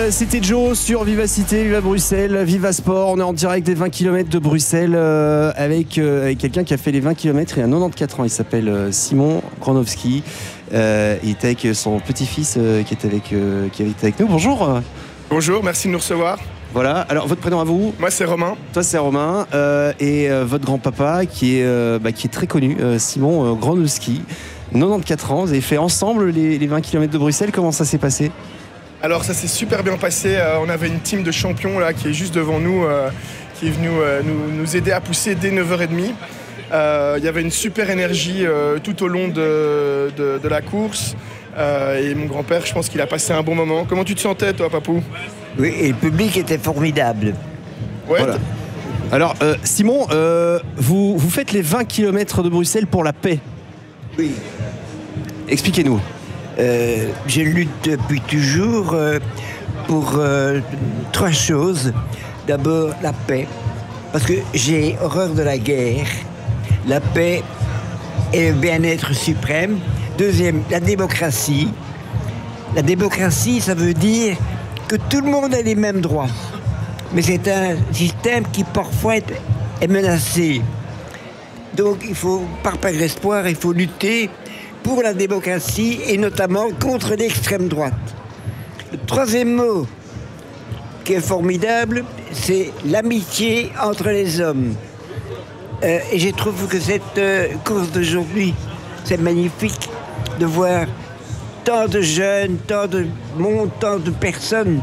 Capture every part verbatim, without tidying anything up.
euh, c'était Joe sur Vivacité, Viva Bruxelles, Viva Sport. On est en direct des vingt kilomètres de Bruxelles euh, avec, euh, avec quelqu'un qui a fait les vingt kilomètres. Il a quatre-vingt-quatorze ans. Il s'appelle euh, Simon Gronowski. Euh, il était avec son petit-fils euh, qui, était avec, euh, qui était avec nous. Bonjour. Bonjour, merci de nous recevoir. Voilà, alors votre prénom à vous? Moi c'est Romain. Toi c'est Romain. Euh, et euh, votre grand-papa qui, est, euh, bah, qui est très connu, euh, Simon euh, Gronowski. quatre-vingt-quatorze ans. Vous avez fait ensemble les, les vingt kilomètres de Bruxelles. Comment ça s'est passé? Alors ça s'est super bien passé, euh, on avait une team de champions là, qui est juste devant nous, euh, qui est venue euh, nous, nous aider à pousser dès neuf heures trente. Euh, il y avait une super énergie euh, tout au long de, de, de la course. Euh, et mon grand-père, je pense qu'il a passé un bon moment. Comment tu te sentais toi, Papou? Oui, et le public était formidable. Ouais. Voilà. Alors euh, Simon, euh, vous, vous faites les vingt kilomètres de Bruxelles pour la paix. Oui. Expliquez-nous. Euh, je lutte depuis toujours euh, pour euh, trois choses. D'abord, la paix, parce que j'ai horreur de la guerre. La paix et le bien-être suprême. Deuxième, la démocratie. La démocratie, ça veut dire que tout le monde a les mêmes droits. Mais c'est un système qui parfois est, est menacé. Donc il faut, par perdre espoir, il faut lutter pour la démocratie et notamment contre l'extrême droite. Le troisième mot qui est formidable, c'est l'amitié entre les hommes. Euh, et je trouve que cette euh, course d'aujourd'hui, c'est magnifique de voir tant de jeunes, tant de monde, tant de personnes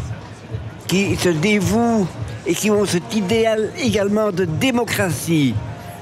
qui se dévouent et qui ont cet idéal également de démocratie.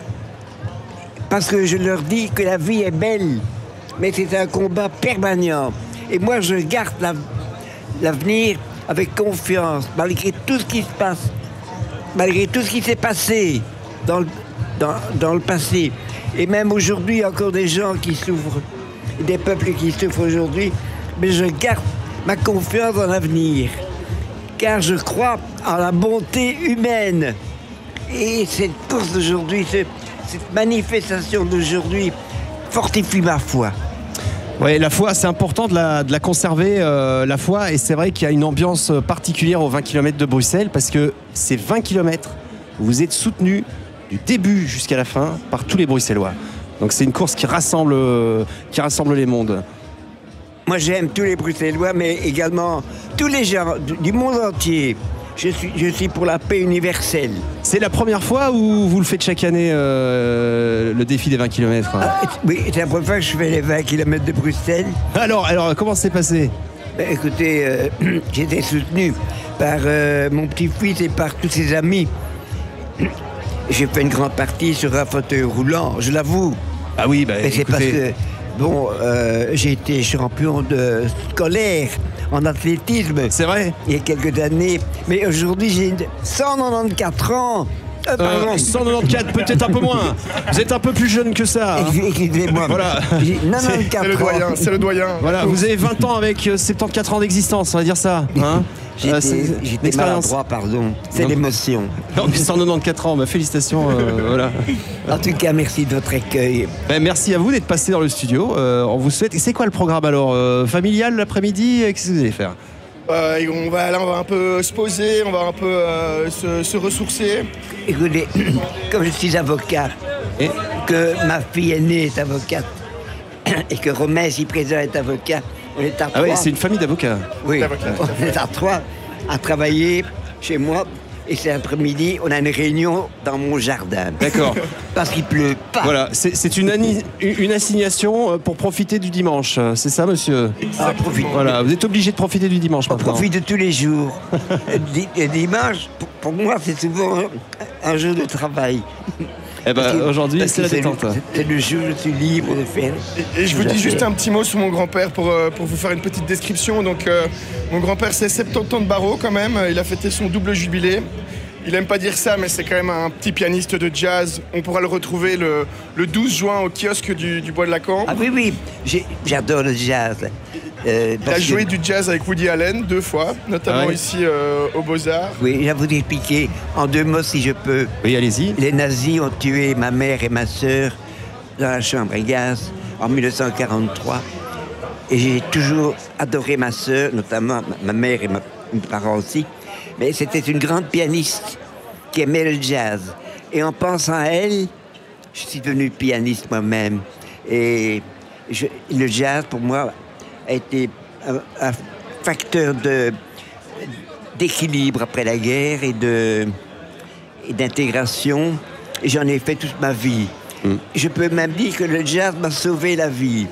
Parce que je leur dis que la vie est belle, mais c'est un combat permanent. Et moi, je garde la, l'avenir avec confiance, malgré tout ce qui se passe, malgré tout ce qui s'est passé dans le, dans, dans le passé. Et même aujourd'hui, il y a encore des gens qui souffrent, des peuples qui souffrent aujourd'hui, mais je garde ma confiance dans l'avenir, car je crois en la bonté humaine. Et cette course d'aujourd'hui, c'est cette manifestation d'aujourd'hui fortifie ma foi. Oui, la foi, c'est important de la, de la conserver, euh, la foi. Et c'est vrai qu'il y a une ambiance particulière aux vingt kilomètres de Bruxelles parce que ces vingt kilomètres, vous êtes soutenus du début jusqu'à la fin par tous les Bruxellois. Donc c'est une course qui rassemble, euh, qui rassemble les mondes. Moi, j'aime tous les Bruxellois, mais également tous les gens du, du monde entier. Je suis, je suis pour la paix universelle. C'est la première fois ou vous le faites chaque année, euh, le défi des vingt kilomètres hein? Ah, oui, c'est la première fois que je fais les vingt kilomètres de Bruxelles. Alors, alors comment ça s'est passé? Ben, écoutez, euh, j'ai été soutenu par euh, mon petit-fils et par tous ses amis. J'ai fait une grande partie sur un fauteuil roulant, je l'avoue. Ah oui, bah, Mais c'est écoutez... parce que, bon, euh, j'ai été champion de scolaire en athlétisme. C'est vrai? Il y a quelques années. Mais aujourd'hui, j'ai cent quatre-vingt-quatorze ans. Euh, pardon. Euh, cent quatre-vingt-quatorze, peut-être un peu moins. Vous êtes un peu plus jeune que ça. Hein. Excusez-moi. Voilà. J'ai quatre-vingt-quatorze C'est le doyen, c'est le doyen. Voilà, vous avez vingt ans avec soixante-quatorze ans d'existence, on va dire ça. Hein J'étais, euh, c'est j'étais maladroit, pardon. C'est Non. l'émotion. Non, mais cent quatre-vingt-quatorze ans, bah, félicitations. Euh, voilà. En tout cas, merci de votre accueil. Ben, merci à vous d'être passé dans le studio. Euh, on vous souhaite. Et c'est quoi le programme alors euh, familial l'après-midi? Qu'est-ce que vous allez faire? Euh, et on va, là, on va un peu se poser, on va un peu euh, se, se ressourcer. Écoutez, comme je suis avocat, Et que ma fille aînée est avocate, et que Romain, ici présent, est avocat, on est à Ah oui, trois. c'est une famille d'avocats. Oui, D'avocat. on est à trois à travailler chez moi. Et cet après-midi, on a une réunion dans mon jardin. D'accord. Parce qu'il pleut pas. Voilà, c'est, c'est une, ani- une assignation pour profiter du dimanche. C'est ça, monsieur? Ah, profite. Voilà, vous êtes obligé de profiter du dimanche On maintenant. profite de tous les jours. Di- le dimanche, pour, pour moi, c'est souvent un, un jour de travail. Eh ben, Parce que- aujourd'hui, parce c'est la que détente. le- C'est le jour où je suis libre de faire. Et, et je vous dis J'adore. juste un petit mot sur mon grand-père pour, euh, pour vous faire une petite description. Donc, euh, mon grand-père, c'est soixante-dix ans de barreau quand même. Il a fêté son double jubilé. Il aime pas dire ça, mais c'est quand même un petit pianiste de jazz. On pourra le retrouver le, le douze juin au kiosque du, du Bois de la Cambre. Ah oui, oui, j'ai- j'adore le jazz. Euh, Il a parce joué que- du jazz avec Woody Allen deux fois, notamment Ah ouais. ici euh, aux Beaux-Arts. Oui, je vais vous expliquer en deux mots si je peux. Oui, allez-y. Les nazis ont tué ma mère et ma sœur dans la chambre à gaz en mille neuf cent quarante-trois. Et j'ai toujours adoré ma sœur, notamment ma- ma mère et ma, mes parents aussi, mais c'était une grande pianiste qui aimait le jazz. Et en pensant à elle, je suis devenu pianiste moi-même. Et je, le jazz, pour moi, a été un, un facteur de, d'équilibre après la guerre et, de, et d'intégration. Et j'en ai fait toute ma vie. Mm. Je peux même dire que le jazz m'a sauvé la vie.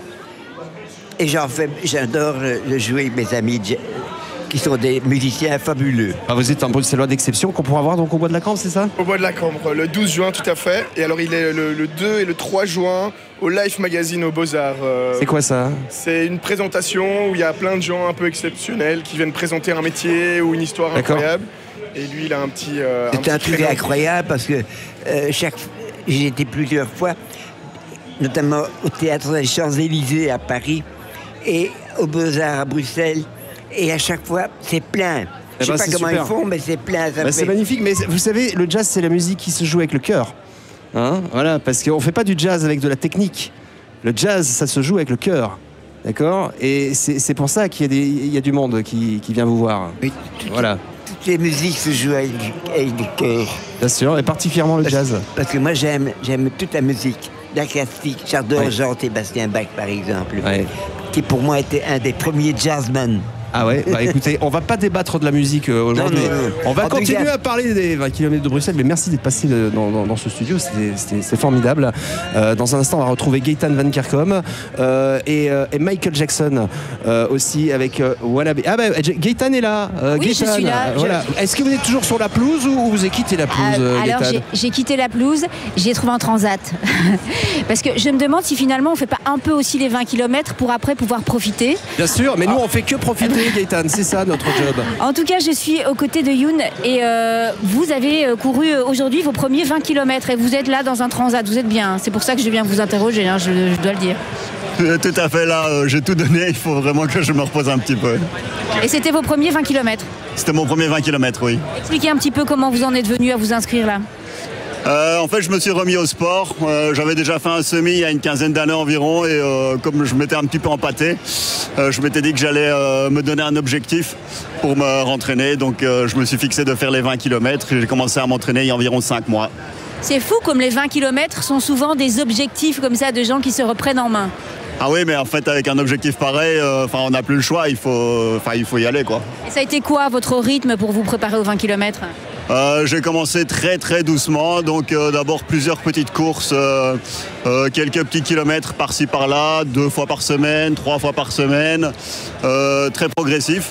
Et j'en fais, j'adore le jouer avec mes amis qui sont des musiciens fabuleux. Ah, vous êtes un bruxellois d'exception qu'on pourra voir donc au Bois de la Cambre, c'est ça? Au Bois de la Cambre, le douze juin, tout à fait. Et alors, il est le, le deux et le trois juin au Life Magazine aux Beaux-Arts. Euh, c'est quoi ça? C'est une présentation où il y a plein de gens un peu exceptionnels qui viennent présenter un métier ou une histoire D'accord. incroyable. Et lui, il a un petit... Euh, c'est un, un petit truc incroyable parce que euh, chaque... j'ai été plusieurs fois, notamment au Théâtre des Champs-Élysées à Paris et aux Beaux-Arts à Bruxelles. Et à chaque fois, c'est plein. Je ne sais eh ben, pas comment super. ils font, mais c'est plein. Ça bah, fait... C'est magnifique, mais vous savez, le jazz, c'est la musique qui se joue avec le cœur. Hein, voilà, parce qu'on ne fait pas du jazz avec de la technique. Le jazz, ça se joue avec le cœur. D'accord? Et c'est, c'est pour ça qu'il y a, des, il y a du monde qui, qui vient vous voir. Mais tout, voilà. Toutes les musiques se jouent avec du, avec du cœur. Bien sûr, et particulièrement le parce, jazz. Parce que moi, j'aime, j'aime toute la musique. La classique. J'adore ouais. Jean-Sébastien Bach, par exemple. Ouais. Qui pour moi était un des premiers jazzmen. Ah ouais, bah écoutez, on va pas débattre de la musique euh, aujourd'hui. Non, non, non. On va En continuer cas... à parler des vingt kilomètres de Bruxelles, mais merci d'être passé de, dans, dans, dans ce studio, c'était, c'était, c'est formidable. Euh, dans un instant, on va retrouver Gaëtan Van Kerkhom euh, et, euh, et Michael Jackson euh, aussi avec euh, Wannabe. Ah bah Gaëtan est là. Euh, oui, Gaëtan, je suis là. voilà. Je... Est-ce que vous êtes toujours sur la pelouse ou vous avez quitté la pelouse euh, Alors Gaëtan? j'ai, j'ai quitté la pelouse, j'ai trouvé un transat. Parce que je me demande si finalement on fait pas un peu aussi les vingt kilomètres pour après pouvoir profiter. Bien sûr, mais nous on fait que profiter Gaëtan, c'est ça notre job. En tout cas, je suis aux côtés de Youn et euh, vous avez couru aujourd'hui vos premiers vingt kilomètres et vous êtes là dans un transat, vous êtes bien. C'est pour ça que je viens vous interroger, hein, je, je dois le dire. Tout à fait, là, euh, j'ai tout donné, il faut vraiment que je me repose un petit peu. Et c'était vos premiers vingt kilomètres? C'était mon premier vingt kilomètres, oui. Expliquez un petit peu comment vous en êtes venu à vous inscrire là. Euh, en fait, je me suis remis au sport. Euh, j'avais déjà fait un semi il y a une quinzaine d'années environ et euh, comme je m'étais un petit peu empâté, euh, je m'étais dit que j'allais euh, me donner un objectif pour me rentraîner. Donc, euh, je me suis fixé de faire les vingt kilomètres et j'ai commencé à m'entraîner il y a environ cinq mois. C'est fou comme les vingt kilomètres sont souvent des objectifs comme ça de gens qui se reprennent en main. Ah oui, mais en fait, avec un objectif pareil, euh, on n'a plus le choix, il faut, il faut y aller, quoi. Et ça a été quoi votre rythme pour vous préparer aux vingt kilomètres? Euh, j'ai commencé très très doucement, donc euh, d'abord plusieurs petites courses, euh, euh, quelques petits kilomètres par-ci par-là, deux fois par semaine, trois fois par semaine, euh, très progressif.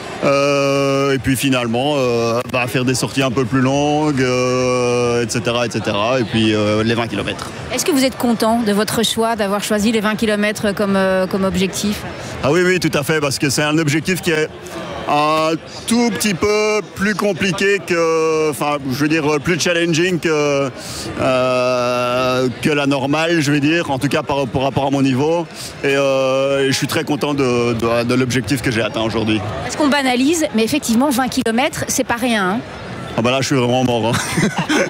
Euh, et puis finalement, euh, bah, faire des sorties un peu plus longues, euh, et cetera, et cetera. Et puis euh, les vingt kilomètres. Est-ce que vous êtes content de votre choix d'avoir choisi les vingt kilomètres comme, euh, comme objectif? Ah oui, oui, tout à fait, parce que c'est un objectif qui est un tout petit peu plus compliqué que, enfin, je veux dire, plus challenging que, euh, que la normale, je vais dire, en tout cas par, par rapport à mon niveau. Et, euh, et je suis très content de, de, de l'objectif que j'ai atteint aujourd'hui. Est-ce qu'on banalise? Mais effectivement, vingt kilomètres, c'est pas rien. Hein. Ah bah là je suis vraiment mort. Hein.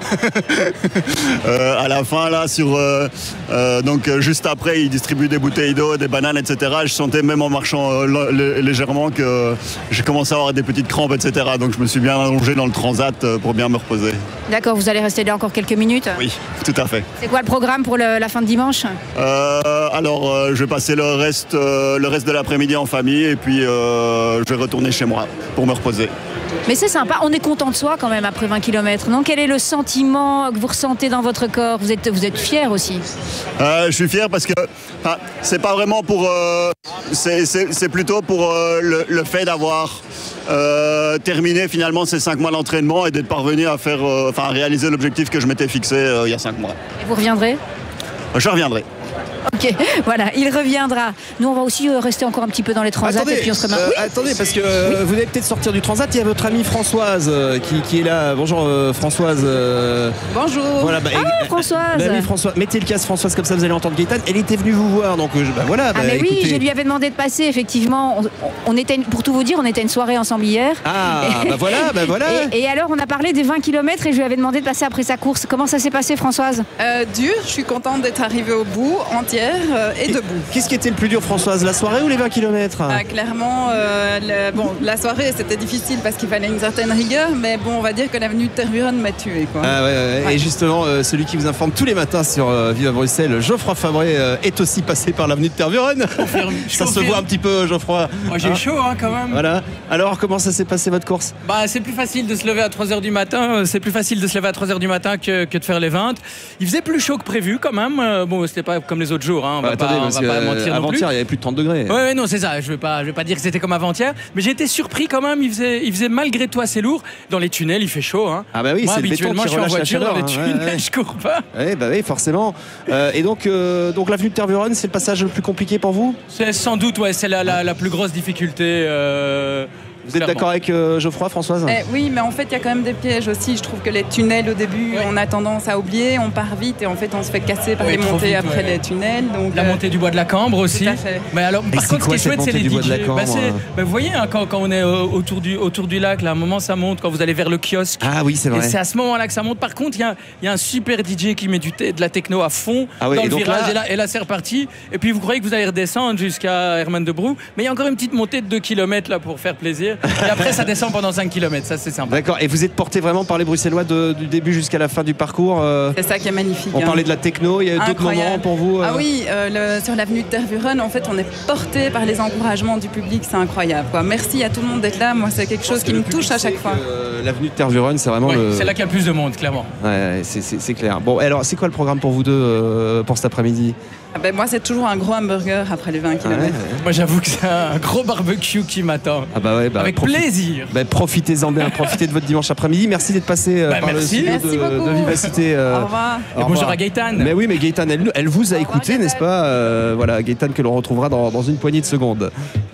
euh, à la fin là sur euh, euh, donc euh, juste après ils distribuent des bouteilles d'eau, des bananes, et cetera. Je sentais même en marchant euh, l- légèrement que euh, j'ai commencé à avoir des petites crampes, et cetera. Donc je me suis bien allongé dans le transat euh, pour bien me reposer. D'accord, vous allez rester là encore quelques minutes? Oui, tout à fait. C'est quoi le programme pour le, la fin de dimanche? euh, Alors euh, je vais passer le reste, euh, le reste de l'après-midi en famille et puis euh, je vais retourner chez moi pour me reposer. Mais c'est sympa, on est content de soi quand même après vingt kilomètres, non? Quel est le sentiment que vous ressentez dans votre corps? Vous êtes, vous êtes fier aussi? euh, Je suis fier parce que enfin, c'est pas vraiment pour... Euh, c'est, c'est, c'est plutôt pour euh, le, le fait d'avoir euh, terminé finalement ces cinq mois d'entraînement et d'être parvenu à faire, euh, enfin, à réaliser l'objectif que je m'étais fixé euh, il y a cinq mois. Et vous reviendrez? Je reviendrai. Ok, voilà, il reviendra. Nous, on va aussi rester encore un petit peu dans les transats. Attendez, et puis on se remet... euh, oui attendez, parce que euh, vous allez peut-être sortir du transat. Il y a votre amie Françoise euh, qui, qui est là. Bonjour euh, Françoise. Euh... Bonjour. Voilà, bah, Ah, et, Françoise. Bah, oui, Françoise. Mettez le casque Françoise, comme ça vous allez entendre Gaëtan. Elle était venue vous voir, donc euh, bah, voilà. Bah, ah mais écoutez... oui, je lui avais demandé de passer, effectivement. On, on était, pour tout vous dire, on était à une soirée ensemble hier. Ah, bah voilà, bah voilà. Et, et alors, on a parlé des vingt kilomètres et je lui avais demandé de passer après sa course. Comment ça s'est passé, Françoise? Euh, dur, je suis contente d'être arrivée au bout, entière. arrière euh, et debout. Qu'est-ce qui était le plus dur, Françoise, la soirée ou les vingt kilomètres? Ah, clairement, euh, le, bon, la soirée c'était difficile parce qu'il fallait une certaine rigueur, mais bon, on va dire que l'avenue de Tervuren m'a tué. Quoi. Ah ouais, ouais, ouais. Et justement, euh, celui qui vous informe tous les matins sur euh, Vive à Bruxelles, Geoffroy Fabré, euh, est aussi passé par l'avenue de Tervuren. Ça se voit un petit peu, Geoffroy. Oh, j'ai eu Hein chaud hein, quand même. Voilà. Alors, comment ça s'est passé votre course? Bah, c'est plus facile de se lever à trois heures du matin. C'est plus facile de se lever à trois heures du matin que, que de faire les vingt. Il faisait plus chaud que prévu quand même. Euh, bon, c'était pas comme les autres jours. Hein. On bah, va attendez, pas, on parce va pas que, mentir non plus. avant-hier, il y avait plus de trente degrés. Ouais, ouais, non, c'est ça. Je vais pas, je vais pas dire que c'était comme avant-hier, mais j'ai été surpris quand même. Il faisait, il faisait malgré tout assez lourd. Dans les tunnels, il fait chaud. Hein. Ah bah oui, Moi, c'est le béton habituellement, qui je suis en relâche la voiture chaleur, dans les hein. tunnels, Ouais, ouais. je cours pas. Ouais, bah oui, forcément. Euh, et donc, euh, donc l'avenue de Tervuren, c'est le passage le plus compliqué pour vous? C'est sans doute, ouais, c'est la, la, la plus grosse difficulté. Euh, Vous êtes d'accord avec euh, Geoffroy, Françoise? Eh, oui, mais en fait, il y a quand même des pièges aussi. Je trouve que les tunnels, au début, Ouais. on a tendance à oublier, on part vite et en fait, on se fait casser par Oui, les trop montées vite, après ouais. les tunnels. Donc, La euh, montée du bois de la Cambre aussi. Tout à fait. Mais alors, par c'est contre, ce quoi qui est cette chouette, c'est montée les du bois de la D J. Cambre, Bah, c'est- euh bah, vous voyez, hein, quand, quand on est euh, autour, du, autour du lac, là, à un moment, ça monte. Quand vous allez vers le kiosque. Ah oui, c'est Et vrai. c'est à ce moment-là que ça monte. Par contre, il y a, il y a un super D J qui met du thé- de la techno à fond Ah oui, dans et le donc virage. là- Et, là, et là, c'est reparti. Et puis, vous croyez que vous allez redescendre jusqu'à Herman de Brou. Mais il y a encore une petite montée de deux kilomètres là, pour faire plaisir. Et après, ça descend pendant cinq kilomètres. Ça, c'est sympa. D'accord. Et vous êtes porté vraiment par les Bruxellois de- du début jusqu'à la fin du parcours euh, c'est ça qui est magnifique. On hein. parlait de la techno, il y a eu d'autres Incroyable. moments pour vous euh Ah oui, euh, le- sur l'avenue de Tervuren, en fait, on est porté par les encouragements du public, c'est incroyable. Quoi. Merci à tout le monde d'être là. Moi, c'est quelque chose qui me touche à chaque fois. Euh, L'avenue de Tervuren, c'est vraiment Ouais, le. C'est là qu'il y a le plus de monde, clairement. Ouais, ouais, c'est- c'est c'est clair. Bon, alors, c'est quoi le programme pour vous deux euh, pour cet après-midi? Ah ben, moi, c'est toujours un gros hamburger après les vingt Ouais, kilomètres. ouais. Moi, j'avoue que c'est un gros barbecue qui m'attend. Ah bah ouais, bah, Avec profi- plaisir. bah, profitez-en bien, profitez de votre dimanche après-midi. Merci d'être passé euh, Bah, par merci. le studio Merci de, beaucoup. de Vivacité. euh, Au revoir. au Et bonjour revoir. à Gaëtan. Mais oui, mais Gaëtan, elle, elle vous a Au revoir, écouté, Gaëtan. n'est-ce pas Euh, Voilà, Gaëtan que l'on retrouvera dans, dans une poignée de secondes.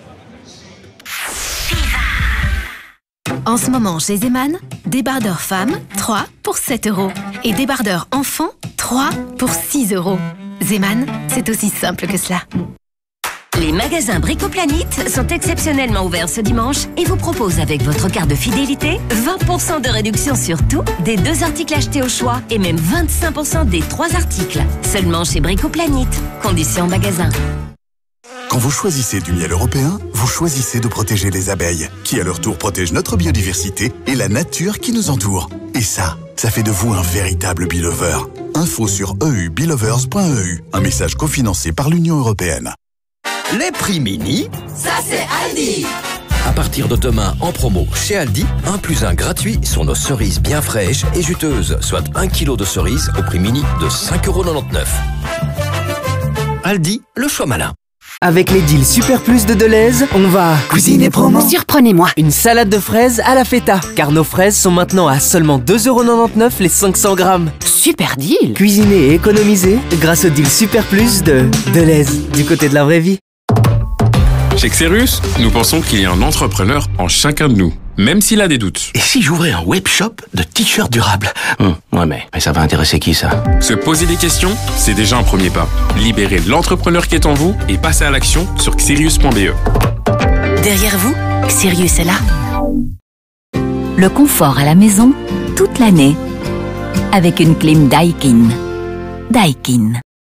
En ce moment, chez Zeman, débardeur femme, trois pour sept euros. Et débardeur enfant, trois pour six euros. Zeman, c'est aussi simple que cela. Les magasins Bricoplanite sont exceptionnellement ouverts ce dimanche et vous proposent avec votre carte de fidélité vingt pour cent de réduction sur tout, des deux articles achetés au choix et même vingt-cinq pour cent des trois articles. Seulement chez Bricoplanite. Conditions magasin. Quand vous choisissez du miel européen, vous choisissez de protéger les abeilles, qui à leur tour protègent notre biodiversité et la nature qui nous entoure. Et ça, ça fait de vous un véritable Beelover. Info sur e u beelovers point e u, un message cofinancé par l'Union européenne. Les prix mini, Ça c'est Aldi. à partir de demain en promo chez Aldi, un plus un gratuit sur nos cerises bien fraîches et juteuses, soit un kilo de cerises au prix mini de cinq euros quatre-vingt-dix-neuf. Aldi, le choix malin. Avec les deals Super Plus de Deleuze, on va cuisiner promo. Surprenez-moi. Une salade de fraises à la feta, car nos fraises sont maintenant à seulement deux euros quatre-vingt-dix-neuf les cinq cents grammes. Super deal. Cuisiner et économiser grâce au deal Super Plus de Deleuze, du côté de la vraie vie. Chez Xerus, nous pensons qu'il y a un entrepreneur en chacun de nous, même s'il a des doutes. Et si j'ouvrais un web shop de t-shirts durables Hum, Ouais, mais, mais ça va intéresser qui, ça? Se poser des questions, c'est déjà un premier pas. Libérez l'entrepreneur qui est en vous et passez à l'action sur xerius point b e. Derrière vous, Sirius est là. Le confort à la maison toute l'année avec une clim Daikin. Daikin.